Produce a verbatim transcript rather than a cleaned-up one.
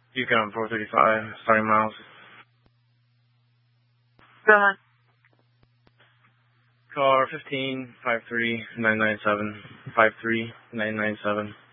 You can four thirty-five, starting miles. Go ahead. Car fifteen five three nine nine seven five three nine nine seven.